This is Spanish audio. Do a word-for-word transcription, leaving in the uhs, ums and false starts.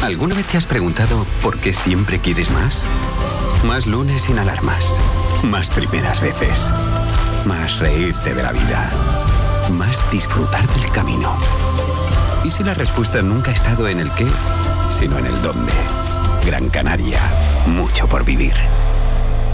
¿Alguna vez te has preguntado por qué siempre quieres más? Más lunes sin alarmas. Más primeras veces. Más reírte de la vida. Más disfrutar del camino. ¿Y si la respuesta nunca ha estado en el qué, sino en el dónde? Gran Canaria. Mucho por vivir.